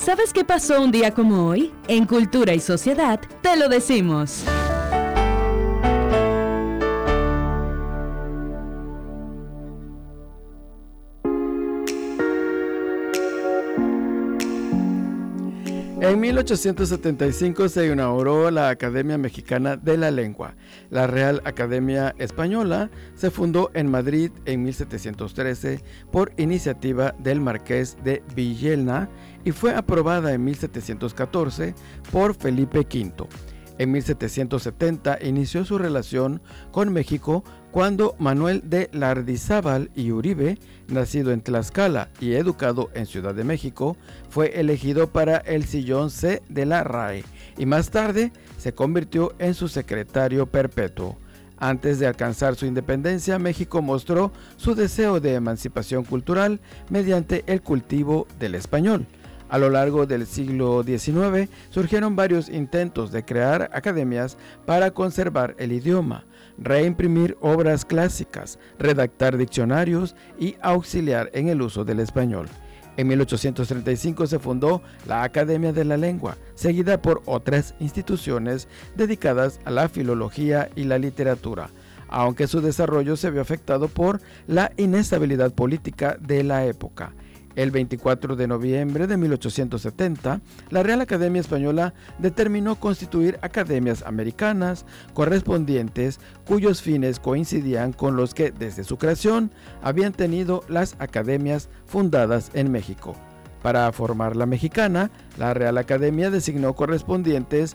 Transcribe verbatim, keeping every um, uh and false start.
¿Sabes qué pasó un día como hoy? En Cultura y Sociedad te lo decimos. En mil ochocientos setenta y cinco se inauguró la Academia Mexicana de la Lengua. La Real Academia Española se fundó en Madrid en mil setecientos trece por iniciativa del Marqués de Villena y fue aprobada en mil setecientos catorce por Felipe quinto. En mil setecientos setenta inició su relación con México cuando Manuel de Lardizábal y Uribe, nacido en Tlaxcala y educado en Ciudad de México, fue elegido para el sillón C de la R A E y más tarde se convirtió en su secretario perpetuo. Antes de alcanzar su independencia, México mostró su deseo de emancipación cultural mediante el cultivo del español. A lo largo del siglo diecinueve surgieron varios intentos de crear academias para conservar el idioma, reimprimir obras clásicas, redactar diccionarios y auxiliar en el uso del español. En mil ochocientos treinta y cinco se fundó la Academia de la Lengua, seguida por otras instituciones dedicadas a la filología y la literatura, aunque su desarrollo se vio afectado por la inestabilidad política de la época. El veinticuatro de noviembre de mil ochocientos setenta, la Real Academia Española determinó constituir academias americanas correspondientes cuyos fines coincidían con los que desde su creación habían tenido las academias fundadas en México. Para formar la mexicana, la Real Academia designó correspondientes